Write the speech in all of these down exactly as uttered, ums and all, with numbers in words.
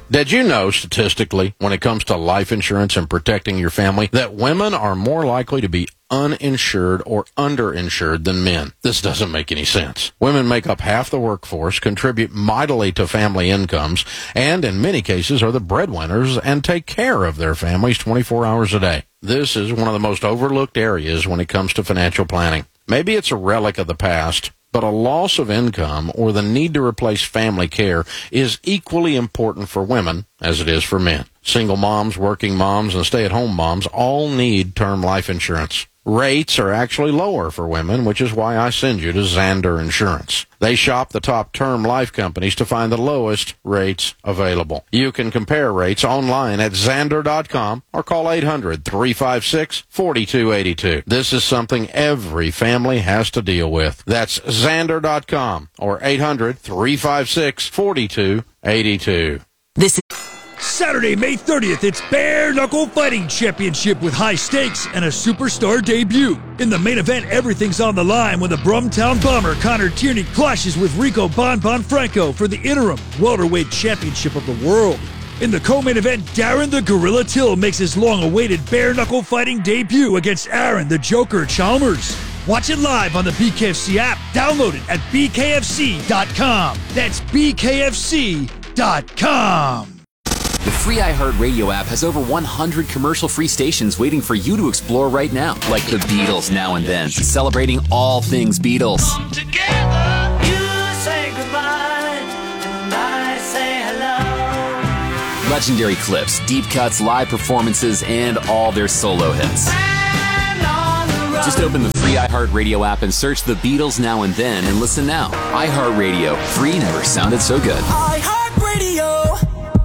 Did you know, statistically, when it comes to life insurance and protecting your family, that women are more likely to be uninsured or underinsured than men? This doesn't make any sense. Women make up half the workforce, contribute mightily to family incomes, and in many cases are the breadwinners and take care of their families twenty-four hours a day. This is one of the most overlooked areas when it comes to financial planning. Maybe it's a relic of the past, but a loss of income or the need to replace family care is equally important for women as it is for men. Single moms, working moms, and stay-at-home moms all need term life insurance. Rates are actually lower for women, which is why I send you to Zander Insurance. They shop the top term life companies to find the lowest rates available. You can compare rates online at Zander dot com or call eight hundred, three five six, four two eight two. This is something every family has to deal with. That's Zander dot com or eight hundred, three five six, four two eight two. This is Saturday, May thirtieth, it's Bare Knuckle Fighting Championship with high stakes and a superstar debut. In the main event, everything's on the line when the Brumtown Bomber Connor Tierney clashes with Rico Bon Bon Franco for the interim welterweight championship of the world. In the co-main event, Darren the Gorilla Till makes his long-awaited Bare Knuckle Fighting debut against Aaron the Joker Chalmers. Watch it live on the B K F C app. Download it at B K F C dot com. That's B K F C dot com. The free iHeartRadio app has over one hundred commercial-free stations waiting for you to explore right now, like the Beatles Now and Then, celebrating all things Beatles. Come together, you say goodbye, and I say hello. Legendary clips, deep cuts, live performances, and all their solo hits. Just open the free iHeartRadio app and search the Beatles Now and Then and listen now. iHeartRadio, free never sounded so good. iHeartRadio.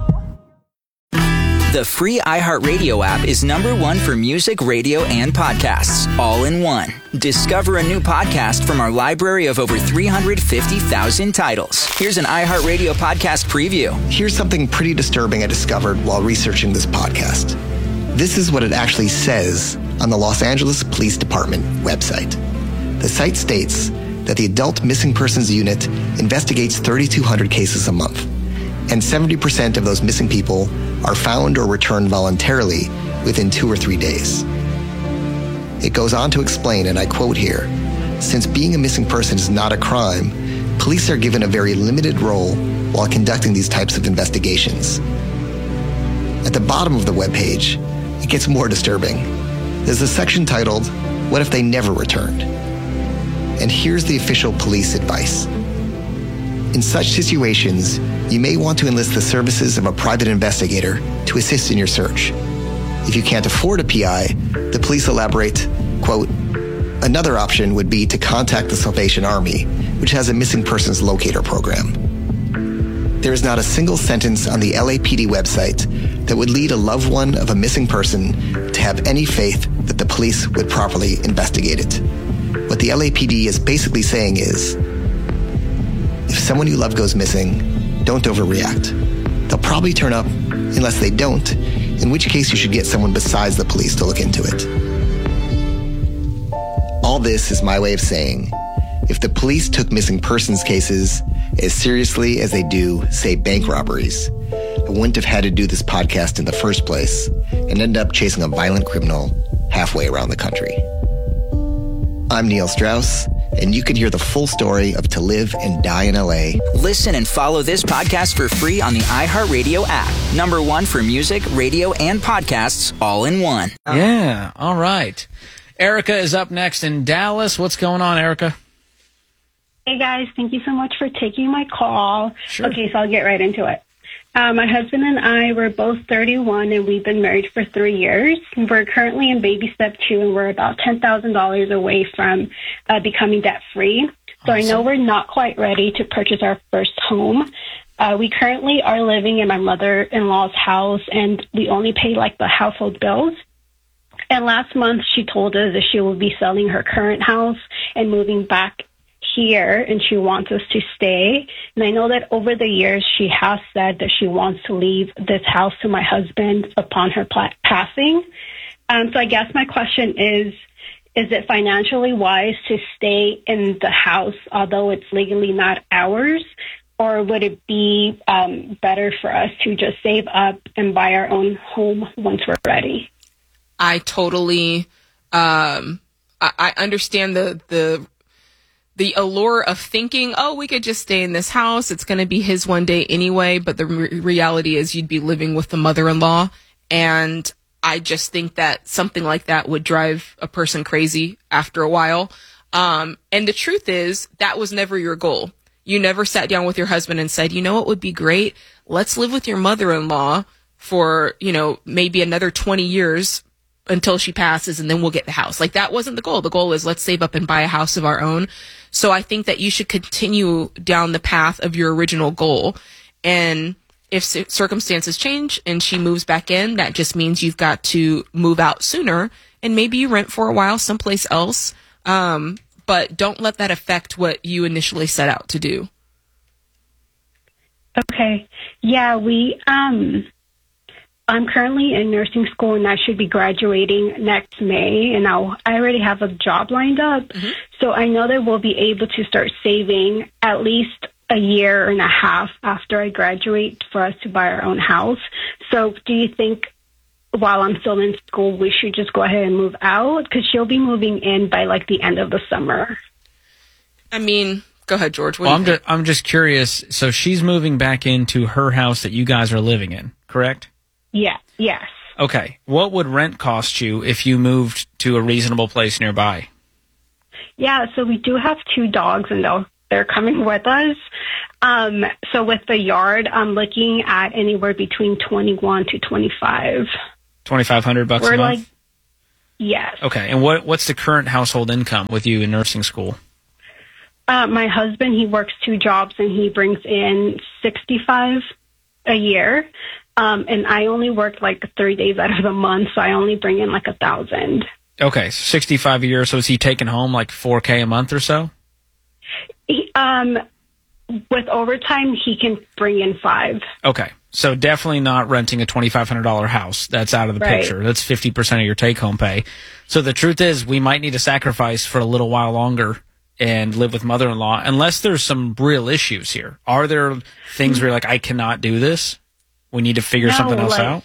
The free iHeartRadio app is number one for music, radio, and podcasts, all in one. Discover a new podcast from our library of over three hundred fifty thousand titles. Here's an iHeartRadio podcast preview. Here's something pretty disturbing I discovered while researching this podcast. This is what it actually says on the Los Angeles Police Department website. The site states that the Adult Missing Persons Unit investigates thirty-two hundred cases a month, and seventy percent of those missing people are found or returned voluntarily within two or three days. It goes on to explain, and I quote here, "Since being a missing person is not a crime, police are given a very limited role while conducting these types of investigations." At the bottom of the webpage, it gets more disturbing. There's a section titled, "What if they never returned?" And here's the official police advice. In such situations, you may want to enlist the services of a private investigator to assist in your search. If you can't afford a P I, the police elaborate, quote, "Another option would be to contact the Salvation Army, which has a missing persons locator program." There is not a single sentence on the L A P D website that would lead a loved one of a missing person to have any faith that the police would properly investigate it. What the L A P D is basically saying is, if someone you love goes missing, don't overreact. They'll probably turn up unless they don't, in which case you should get someone besides the police to look into it. All this is my way of saying, if the police took missing persons cases as seriously as they do, say, bank robberies, I wouldn't have had to do this podcast in the first place and end up chasing a violent criminal halfway around the country. I'm Neil Strauss, and you can hear the full story of To Live and Die in L A. Listen and follow this podcast for free on the iHeartRadio app. Number one for music, radio, and podcasts, all in one. Yeah, all right. Erica is up next in Dallas. What's going on, Erica? Hey, guys. Thank you so much for taking my call. Sure. Okay, so I'll get right into it. Uh, my husband and I were both thirty-one, and we've been married for three years. We're currently in baby step two, and we're about ten thousand dollars away from uh, becoming debt-free. So awesome. I know we're not quite ready to purchase our first home. Uh, we currently are living in my mother-in-law's house, and we only pay, like, the household bills. And last month, she told us that she will be selling her current house and moving back here, and she wants us to stay. And I know that over the years, she has said that she wants to leave this house to my husband upon her pla- passing. Um, so I guess my question is, is it financially wise to stay in the house, although it's legally not ours? or would it be um, better for us to just save up and buy our own home once we're ready? I totally, um, I, I understand the, the, the allure of thinking, oh, we could just stay in this house. It's going to be his one day anyway. But the re- reality is you'd be living with the mother-in-law. And I just think that something like that would drive a person crazy after a while. Um, and the truth is that was never your goal. You never sat down with your husband and said, you know what would be great? Let's live with your mother-in-law for, you know, maybe another twenty years until she passes, and then we'll get the house. Like, that wasn't the goal. The goal is let's save up and buy a house of our own. So I think that you should continue down the path of your original goal. And if circumstances change and she moves back in, that just means you've got to move out sooner, and maybe you rent for a while someplace else. Um, but don't let that affect what you initially set out to do. Okay. Yeah, we, um, I'm currently in nursing school, and I should be graduating next May, and I'll, I already have a job lined up. Mm-hmm. So I know that we'll be able to start saving at least a year and a half after I graduate for us to buy our own house. So do you think while I'm still in school, we should just go ahead and move out? Because she'll be moving in by like the end of the summer. I mean, go ahead, George. What well, do you I'm, think? ju- I'm just curious. So she's moving back into her house that you guys are living in, correct? Yeah. Yes. Okay. What would rent cost you if you moved to a reasonable place nearby? Yeah. So we do have two dogs, and they'll, they're coming with us. Um, so with the yard, I'm looking at anywhere between twenty-one to twenty-five. twenty-five hundred bucks We're a month? like, yes. Okay. And what what's the current household income with you in nursing school? Uh, my husband, he works two jobs, and he brings in sixty-five a year. Um, and I only work like three days out of the month, so I only bring in like a thousand. Okay, sixty-five a year. So is he taking home like four K a month or so? He, um, with overtime, he can bring in five. Okay, so definitely not renting a twenty-five hundred dollars house. That's out of the Right. picture. That's fifty percent of your take-home pay. So the truth is, we might need to sacrifice for a little while longer and live with mother-in-law, unless there's some real issues here. Are there things where you're like, I cannot do this? We need to figure No, something else like- out?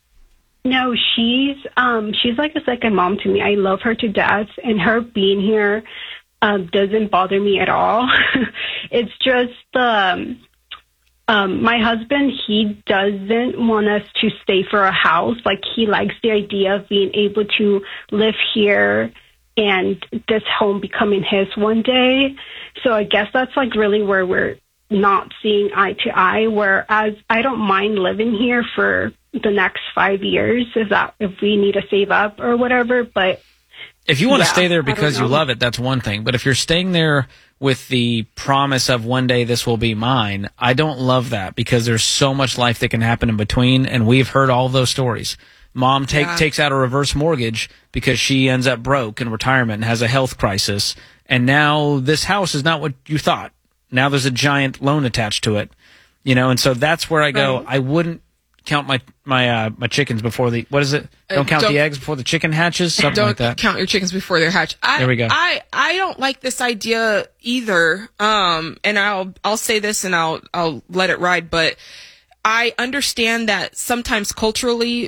No, she's um she's like a second mom to me. I love her to death, and her being here um, doesn't bother me at all. It's just um, um, my husband. He doesn't want us to stay for a house. Like, he likes the idea of being able to live here and this home becoming his one day. So I guess that's like really where we're not seeing eye to eye, whereas I don't mind living here for the next five years if that if we need to save up or whatever. But If you want yeah, to stay there I don't because you know. love it, that's one thing. But if you're staying there with the promise of one day this will be mine, I don't love that, because there's so much life that can happen in between, and we've heard all those stories. Mom take, Yeah. takes out a reverse mortgage because she ends up broke in retirement and has a health crisis, and now this house is not what you thought. Now there's a giant loan attached to it, you know, and so that's where I go. Right. I wouldn't count my my uh, my chickens before the what is it? Uh, Don't count don't- the eggs before the chicken hatches. Something Don't like that. count your chickens before they're hatched. I, There we go. I, I don't like this idea either. Um, and I'll, I'll say this and I'll, I'll let it ride, but I understand that sometimes culturally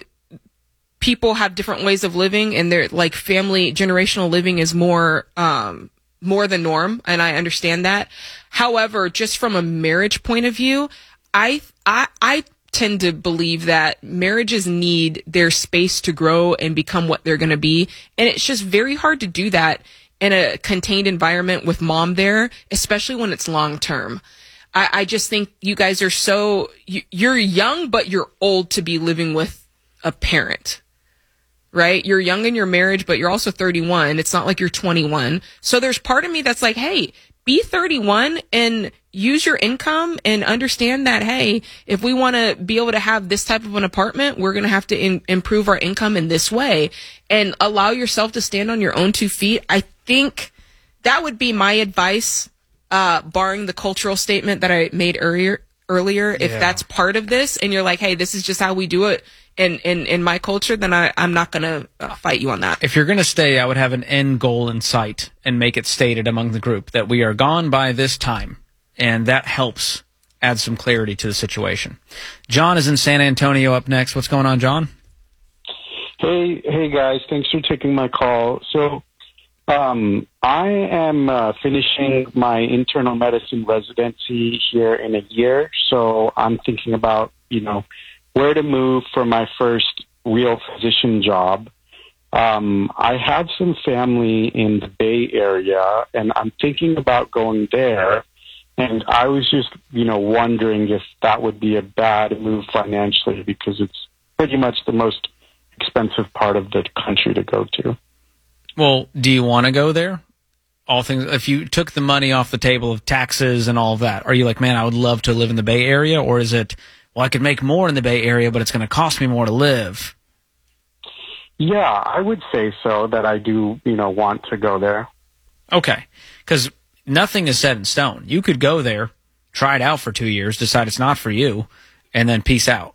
people have different ways of living, and they're like family generational living is more, um, more the norm. And I understand that. However, just from a marriage point of view, I, I, I, tend to believe that marriages need their space to grow and become what they're going to be. And it's just very hard to do that in a contained environment with mom there, especially when it's long term. I, I just think you guys are so, you, you're young, but you're old to be living with a parent, right? You're young in your marriage, but you're also thirty-one. It's not like you're twenty-one. So there's part of me that's like, hey, be thirty-one and use your income and understand that, hey, if we want to be able to have this type of an apartment, we're going to have to in, improve our income in this way, and allow yourself to stand on your own two feet. I think that would be my advice, uh, barring the cultural statement that I made earlier, earlier. If Yeah. that's part of this and you're like, hey, this is just how we do it in, in, in my culture, then I, I'm not going to uh, fight you on that. If you're going to stay, I would have an end goal in sight and make it stated among the group that we are gone by this time. And that helps add some clarity to the situation. John is in San Antonio up next. What's going on, John? Hey, hey guys, thanks for taking my call. So, um, I am uh, finishing my internal medicine residency here in a year, so I'm thinking about, you know, where to move for my first real physician job. Um, I have some family in the Bay Area, and I'm thinking about going there. And I was just, you know, wondering if that would be a bad move financially, because it's pretty much the most expensive part of the country to go to. Well, do you want to go there? All things, if you took the money off the table of taxes and all of that, are you like, man, I would love to live in the Bay Area? Or is it, well, I could make more in the Bay Area, but it's going to cost me more to live? Yeah, I would say so, that I do, you know, want to go there. Okay. Because nothing is set in stone. You could go there, try it out for two years, decide it's not for you, and then peace out.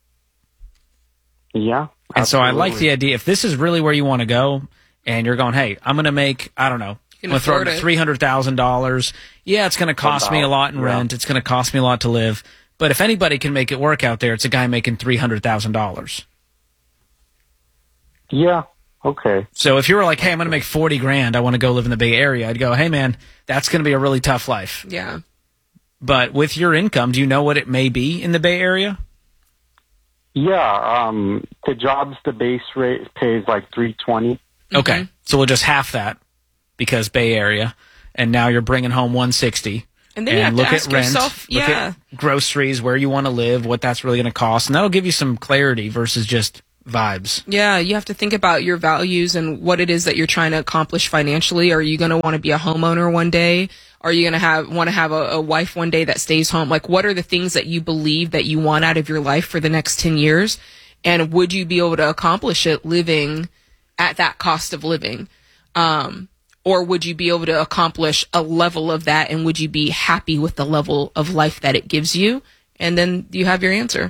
Yeah. And so I like the idea, if this is really where you want to go, and you're going, hey, I'm going to make, I don't know, I'm going to throw three hundred thousand dollars. Yeah, it's going to cost me a lot in rent. It's going to cost me a lot to live. But if anybody can make it work out there, it's a guy making three hundred thousand dollars. Yeah. Okay. So if you were like, hey, I'm going to make forty grand, I want to go live in the Bay Area, I'd go, hey, man, that's going to be a really tough life. Yeah. But with your income, do you know what it may be in the Bay Area? Yeah. Um, the jobs, the base rate pays like three twenty. Okay. Mm-hmm. So we'll just half that because Bay Area. And now you're bringing home one sixty. And then you have look to ask at rent, yourself, look yeah. at groceries, where you want to live, what that's really going to cost. And that'll give you some clarity versus just vibes. Yeah, you have to think about your values and what it is that you're trying to accomplish financially. Are you going to want to be a homeowner one day? Are you going to have want to have a, a wife one day that stays home? Like, what are the things that you believe that you want out of your life for the next ten years? And would you be able to accomplish it living at that cost of living? Um, or would you be able to accomplish a level of that, and would you be happy with the level of life that it gives you? And then you have your answer.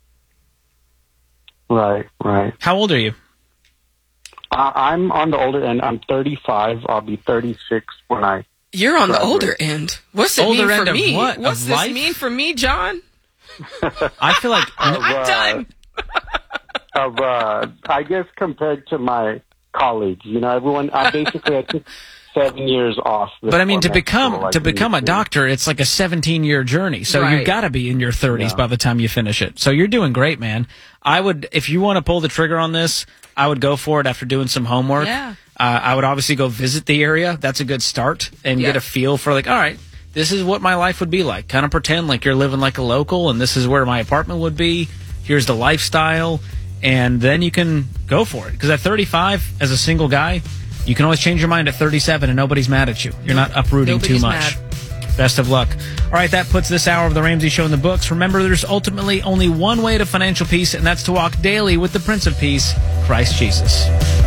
Right, right. How old are you? Uh, I'm on the older end. I'm thirty-five. I'll be thirty-six when I You're on graduate. the older end. What's it Older mean end for of me? what? What's Of this life? mean for me, John? I feel like I'm uh, done. Of, uh, I guess compared to my colleagues, you know, everyone, I basically I took seven years off. But I mean, to before med become school, to like, become a in- doctor, it's like a seventeen-year journey. So Right. you've got to be in your thirties Yeah. by the time you finish it. So you're doing great, man. I would, if you want to pull the trigger on this, I would go for it after doing some homework. Yeah. Uh, I would obviously go visit the area. That's a good start, and Yeah. get a feel for like, all right, this is what my life would be like. Kind of pretend like you're living like a local, and this is where my apartment would be. Here's the lifestyle, and then you can go for it. Because at thirty-five, as a single guy, you can always change your mind at thirty-seven, and nobody's mad at you. You're not uprooting Nobody's too much. mad. Best of luck. All right, that puts this hour of The Ramsey Show in the books. Remember, there's ultimately only one way to financial peace, and that's to walk daily with the Prince of Peace, Christ Jesus.